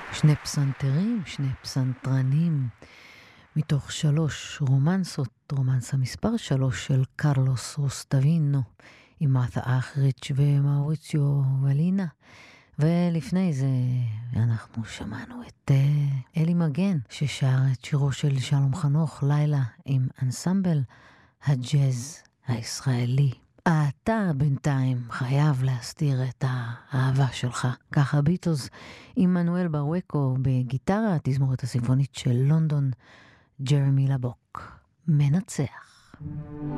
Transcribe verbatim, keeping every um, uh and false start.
שני פסנתרים, שני פסנתרנים, מתוך שלוש רומנסות, רומנסה מספר שלוש של קרלוס רוסטבינו, עם מרתה אחריץ' ומאוריציו ולינה. ולפני זה אנחנו שמענו את אלי מגן, ששר את שירו של שלום חנוך, לילה, עם אנסמבל הג'אז הישראלי. אתה בינתיים חייב להסתיר את האהבה שלך. ככה ביטלס עם מנואל ברווקו בגיטרה, התזמורת הסימפונית של לונדון, ג'רמי לבוק מנצח.